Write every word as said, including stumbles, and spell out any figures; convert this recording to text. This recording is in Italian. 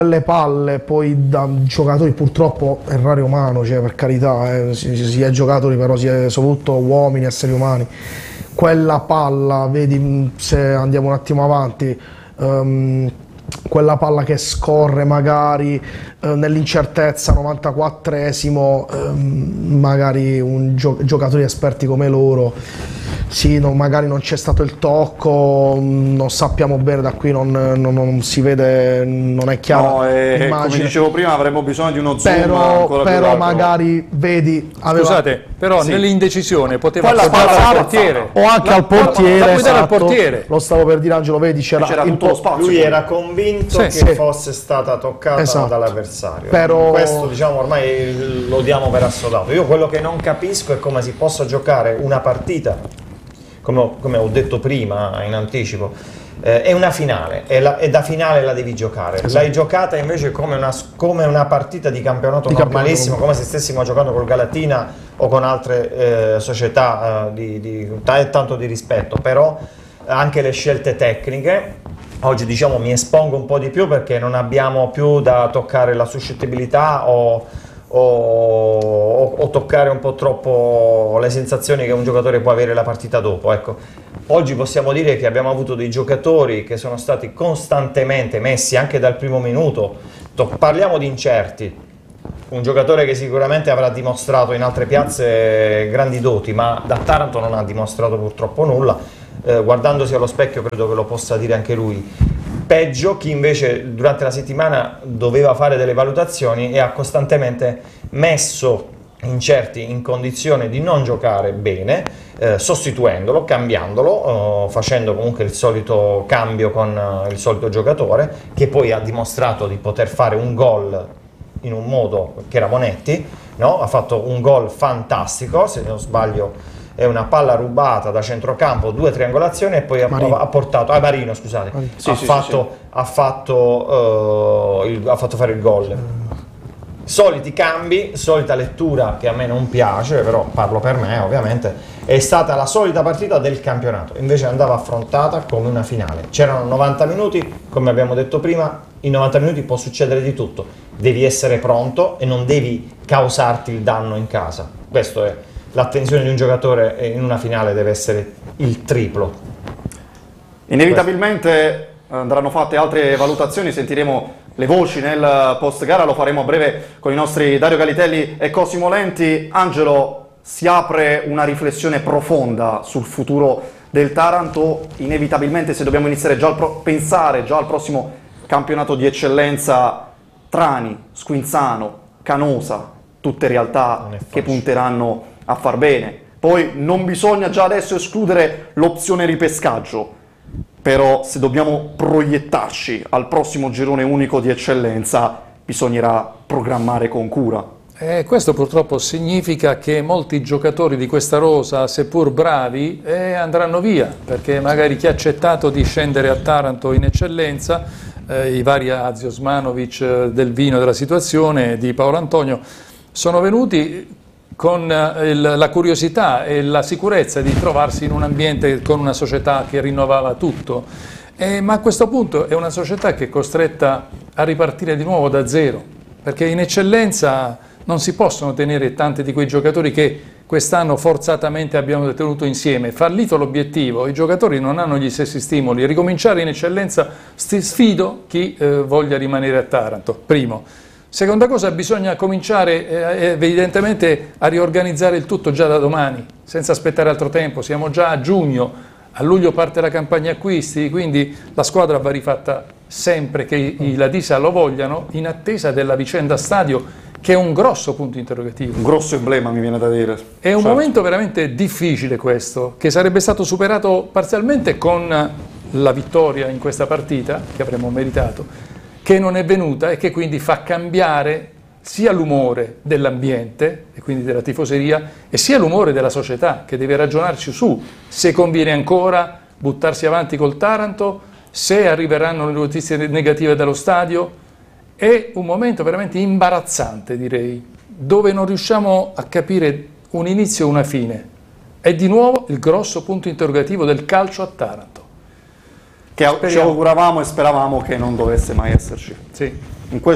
le palle poi da giocatori, purtroppo errare umano, cioè per carità, eh, si, si è giocatori, però si è soprattutto uomini, esseri umani. Quella palla, vedi, se andiamo un attimo avanti, um, quella palla che scorre magari eh, nell'incertezza, novantaquattresimo, ehm, magari un gio giocatori esperti come loro, sì, no, magari non c'è stato il tocco, non sappiamo bene, da qui non, non, non si vede, non è chiaro. No, eh, come dicevo prima, avremmo bisogno di uno zoom però, ancora però più magari vedi, aveva... Scusate, però sì. nell'indecisione poteva Poi la portare palla al portiere o anche la, al portiere, la, la esatto, al portiere. Lo stavo per dire, Angelo, vedi, c'era tutto lo spazio. Lui era convinto sì, che sì. fosse stata toccata Esatto. dall'avversario. Però... Questo, diciamo, ormai lo diamo per assodato. Io quello che non capisco è come si possa giocare una partita, come ho, come ho detto prima in anticipo, eh, è una finale, e, la, e da finale la devi giocare. Esatto. L'hai giocata invece come una, come una partita di campionato di normalissimo, campionato. Come se stessimo giocando col Galatina o con altre eh, società eh, di, di tanto di rispetto, però anche le scelte tecniche. Oggi, diciamo, mi espongo un po' di più perché non abbiamo più da toccare la suscettibilità o, o, o toccare un po' troppo le sensazioni che un giocatore può avere la partita dopo. Ecco, oggi possiamo dire che abbiamo avuto dei giocatori che sono stati costantemente messi anche dal primo minuto. Parliamo di incerti, un giocatore che sicuramente avrà dimostrato in altre piazze grandi doti, ma da Taranto non ha dimostrato purtroppo nulla. Eh, guardandosi allo specchio credo che lo possa dire anche lui. Peggio chi invece durante la settimana doveva fare delle valutazioni e ha costantemente messo incerti in condizione di non giocare bene, eh, sostituendolo, cambiandolo, eh, facendo comunque il solito cambio con eh, il solito giocatore, che poi ha dimostrato di poter fare un gol in un modo che era Monetti, no? Ha fatto un gol fantastico, se non sbaglio è una palla rubata da centrocampo, due triangolazioni e poi ha, ha portato, ah Marino scusate, sì, ha, sì, fatto, sì, sì. Ha, fatto, uh, il, ha fatto fare il gol. Soliti cambi, solita lettura che a me non piace, però parlo per me ovviamente, è stata la solita partita del campionato, invece andava affrontata come una finale. C'erano novanta minuti, come abbiamo detto prima, in novanta minuti può succedere di tutto, devi essere pronto e non devi causarti il danno in casa. Questo è. L'attenzione di un giocatore in una finale deve essere il triplo. Inevitabilmente andranno fatte altre valutazioni, sentiremo le voci nel post gara, lo faremo a breve con i nostri Dario Galitelli e Cosimo Lenti. Angelo, si apre una riflessione profonda sul futuro del Taranto. Inevitabilmente, se dobbiamo iniziare già a pensare già al prossimo campionato di eccellenza, Trani, Squinzano, Canosa, tutte realtà che punteranno a far bene. Poi non bisogna già adesso escludere l'opzione ripescaggio, però se dobbiamo proiettarci al prossimo girone unico di eccellenza bisognerà programmare con cura. Eh, questo purtroppo significa che molti giocatori di questa rosa, seppur bravi, eh, andranno via, perché magari chi ha accettato di scendere a Taranto in eccellenza, eh, i vari Azio, Osmanovic, Del Vino della situazione, di Paolo Antonio, sono venuti con il, la curiosità e la sicurezza di trovarsi in un ambiente con una società che rinnovava tutto, eh, ma a questo punto è una società che è costretta a ripartire di nuovo da zero, perché in eccellenza non si possono tenere tanti di quei giocatori che quest'anno forzatamente abbiamo tenuto insieme. Fallito l'obiettivo, i giocatori non hanno gli stessi stimoli. Ricominciare in eccellenza, sfido chi eh, voglia rimanere a Taranto, primo. Seconda cosa, bisogna cominciare eh, evidentemente a riorganizzare il tutto già da domani, senza aspettare altro tempo. Siamo già a giugno, a luglio parte la campagna acquisti, quindi la squadra va rifatta sempre che i Ladisa lo vogliano, in attesa della vicenda stadio, che è un grosso punto interrogativo. Un grosso emblema, mi viene da dire. È un certo. momento veramente difficile questo, che sarebbe stato superato parzialmente con la vittoria in questa partita, che avremmo meritato, che non è venuta e che quindi fa cambiare sia l'umore dell'ambiente, e quindi della tifoseria, e sia l'umore della società, che deve ragionarci su se conviene ancora buttarsi avanti col Taranto, se arriveranno le notizie negative dallo stadio. È un momento veramente imbarazzante, direi, dove non riusciamo a capire un inizio e una fine. È di nuovo il grosso punto interrogativo del calcio a Taranto. Che Speriamo. ci auguravamo e speravamo che non dovesse mai esserci. Sì. in questo